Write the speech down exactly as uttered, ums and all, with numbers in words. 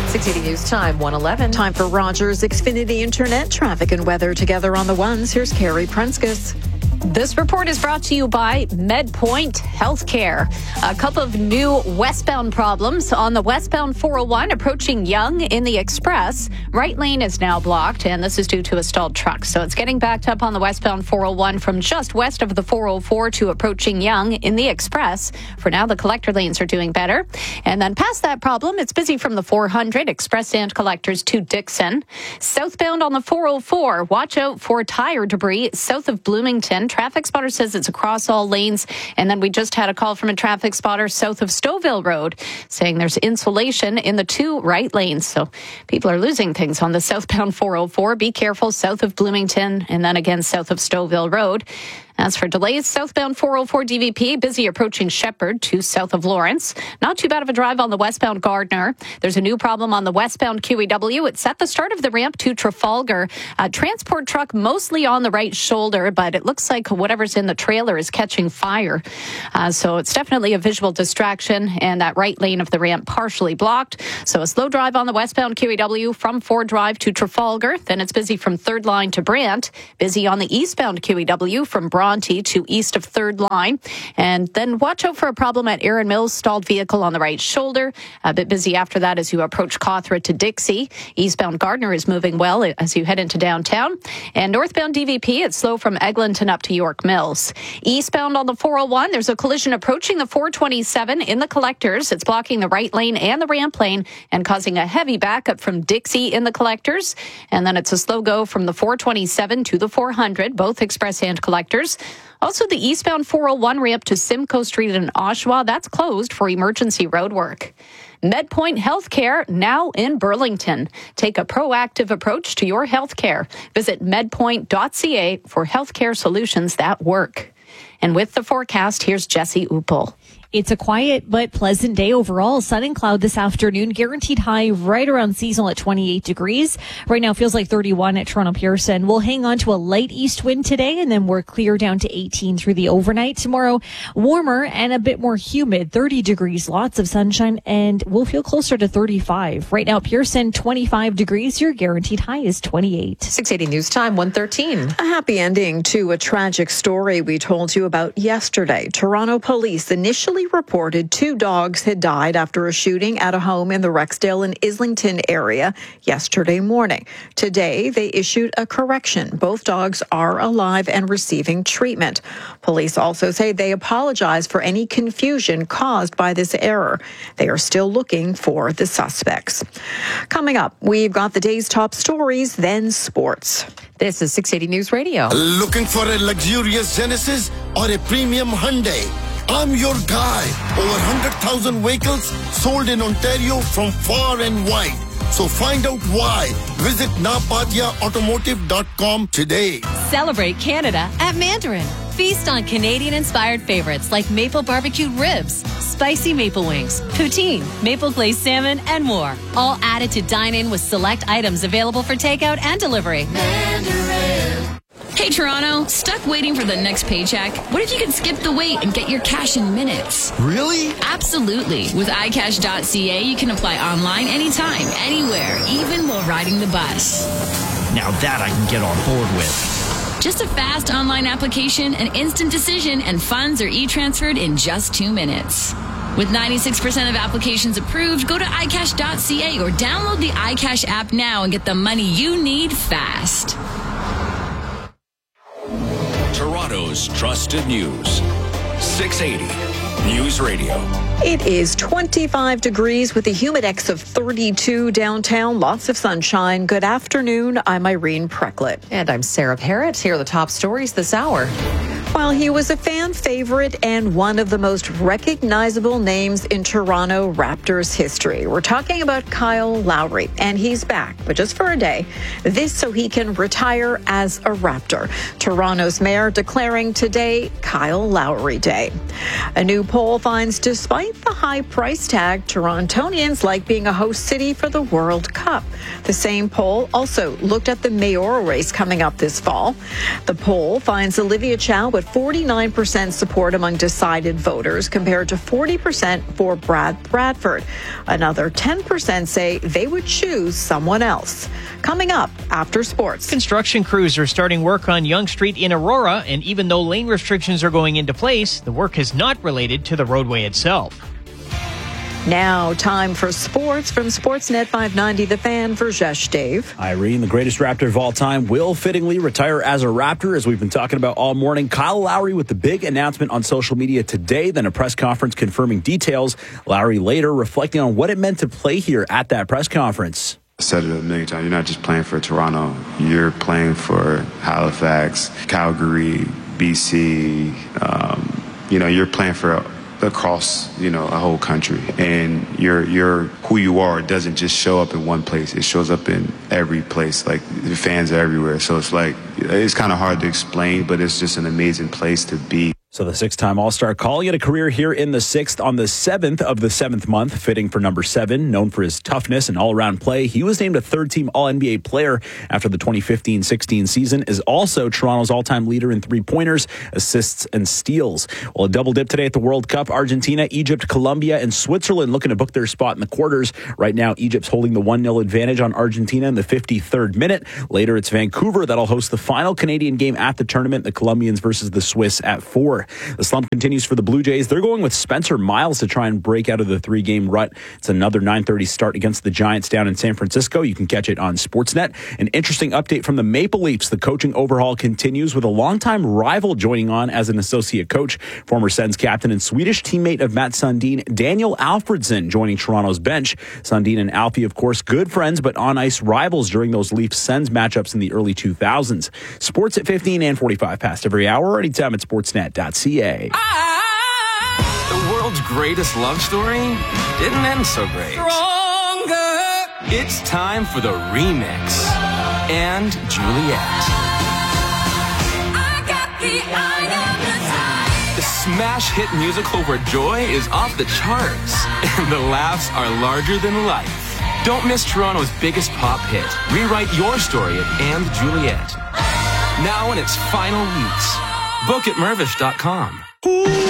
six eighty News Time, one eleven. Time for Rogers Xfinity Internet traffic and weather together on the ones. Here's Carrie Prenskus. This report is brought to you by MedPoint Healthcare. A couple of new westbound problems on the westbound four oh one approaching Yonge in the Express. Right lane is now blocked, and this is due to a stalled truck. So it's getting backed up on the westbound four oh one from just west of the four oh four to approaching Yonge in the Express. For now, the collector lanes are doing better. And then past that problem, it's busy from the four hundred, Express and collectors to Dixon. Southbound on the four oh four, watch out for tire debris south of Bloomington. Traffic spotter says it's across all lanes. And then we just had a call from a traffic spotter south of Stouffville Road saying there's insulation in the two right lanes. So people are losing things on the southbound four oh four. Be careful south of Bloomington and then again south of Stouffville Road. As for delays, southbound four oh four D V P, busy approaching Shepherd to south of Lawrence. Not too bad of a drive on the westbound Gardner. There's a new problem on the westbound Q E W. It's at the start of the ramp to Trafalgar. A transport truck mostly on the right shoulder, but it looks like whatever's in the trailer is catching fire. Uh, so it's definitely a visual distraction, and that right lane of the ramp partially blocked. So a slow drive on the westbound Q E W from Ford Drive to Trafalgar. Then it's busy from Third Line to Brant. Busy on the eastbound Q E W from Bronte to east of Third Line. And then watch out for a problem at Erin Mills, stalled vehicle on the right shoulder. A bit busy after that as you approach Cawthra to Dixie. Eastbound Gardner is moving well as you head into downtown. And northbound D V P, it's slow from Eglinton up to York Mills. Eastbound on the four oh one, there's a collision approaching the four twenty-seven in the collectors. It's blocking the right lane and the ramp lane and causing a heavy backup from Dixie in the collectors. And then it's a slow go from the four twenty-seven to the four hundred, both express and collectors. Also, the eastbound four oh one ramp to Simcoe Street in Oshawa, that's closed for emergency road work. MedPoint Healthcare, now in Burlington. Take a proactive approach to your healthcare. Visit medpoint dot c a for healthcare solutions that work. And with the forecast, here's Jesse Uppel. It's a quiet but pleasant day overall. Sun and cloud this afternoon. Guaranteed high right around seasonal at twenty-eight degrees. Right now feels like thirty-one at Toronto Pearson. We'll hang on to a light east wind today, and then we're clear down to eighteen through the overnight. Tomorrow, warmer and a bit more humid. thirty degrees, lots of sunshine, and we'll feel closer to thirty-five. Right now, Pearson, twenty-five degrees. Your guaranteed high is twenty-eight. six eighty News Time, one thirteen. A happy ending to a tragic story we told you about yesterday. Toronto police initially reported two dogs had died after a shooting at a home in the Rexdale and Islington area yesterday morning. Today, they issued a correction. Both dogs are alive and receiving treatment. Police also say they apologize for any confusion caused by this error. They are still looking for the suspects. Coming up, we've got the day's top stories, then sports. This is six eighty News Radio. Looking for a luxurious Genesis or a premium Hyundai? I'm your guy. Over one hundred thousand vehicles sold in Ontario from far and wide. So find out why. Visit napadia automotive dot com today. Celebrate Canada at Mandarin. Feast on Canadian-inspired favorites like maple barbecued ribs, spicy maple wings, poutine, maple glazed salmon, and more. All added to dine in with select items available for takeout and delivery. Mandarin. Hey Toronto, stuck waiting for the next paycheck? What if you could skip the wait and get your cash in minutes? Really? Absolutely. With i cash dot c a, you can apply online anytime, anywhere, even while riding the bus. Now that I can get on board with. Just a fast online application, an instant decision, and funds are e-transferred in just two minutes. With ninety-six percent of applications approved, go to i cash dot c a or download the iCash app now and get the money you need fast. Toronto's trusted news. six eighty News Radio. It is twenty-five degrees with a humidex of thirty-two downtown. Lots of sunshine. Good afternoon. I'm Irene Precklett. And I'm Sarah Parrott. Here are the top stories this hour. While he was a fan favorite and one of the most recognizable names in Toronto Raptors history, we're talking about Kyle Lowry, and he's back, but just for a day. This so he can retire as a Raptor. Toronto's mayor declaring today Kyle Lowry Day. A new poll finds despite the high price tag, Torontonians like being a host city for the World Cup. The same poll also looked at the mayoral race coming up this fall. The poll finds Olivia Chow at forty-nine percent support among decided voters compared to forty percent for Brad Bradford. Another ten percent say they would choose someone else. Coming up after sports. Construction crews are starting work on Yonge Street in Aurora, and even though lane restrictions are going into place, the work is not related to the roadway itself. Now, time for sports from Sportsnet five ninety The Fan. For Jesh Dave. Irene, the greatest Raptor of all time, will fittingly retire as a Raptor, as we've been talking about all morning. Kyle Lowry with the big announcement on social media today, then a press conference confirming details. Lowry later reflecting on what it meant to play here at that press conference. I said it a million times. You're not just playing for Toronto. You're playing for Halifax, Calgary, B C. Um, you know, you're playing for across, you know, a whole country. And your your who you are doesn't just show up in one place. It shows up in every place. Like, the fans are everywhere. So it's like, it's kind of hard to explain, but it's just an amazing place to be. So the six-time All-Star calling it a career here in the sixth on the seventh of the seventh month, fitting for number seven. Known for his toughness and all-around play, he was named a third-team All-N B A player after the twenty fifteen sixteen season, is also Toronto's all-time leader in three-pointers, assists, and steals. Well, a double dip today at the World Cup. Argentina, Egypt, Colombia, and Switzerland looking to book their spot in the quarters. Right now, Egypt's holding the one nil advantage on Argentina in the fifty-third minute. Later, it's Vancouver that'll host the final Canadian game at the tournament, the Colombians versus the Swiss at four. The slump continues for the Blue Jays. They're going with Spencer Miles to try and break out of the three-game rut. It's another nine thirty start against the Giants down in San Francisco. You can catch it on Sportsnet. An interesting update from the Maple Leafs. The coaching overhaul continues with a longtime rival joining on as an associate coach. Former Sens captain and Swedish teammate of Matt Sundin, Daniel Alfredsson, joining Toronto's bench. Sundin and Alfie, of course, good friends, but on-ice rivals during those Leafs-Sens matchups in the early two thousands. Sports at fifteen and forty-five past every hour, anytime at sportsnet dot c a. The world's greatest love story didn't end so great. Stronger. It's time for the remix. And Juliet. I got the eye of the time. The smash hit musical where joy is off the charts and the laughs are larger than life. Don't miss Toronto's biggest pop hit. Rewrite your story at And Juliet. Now in its final weeks. Book at Mervish dot com.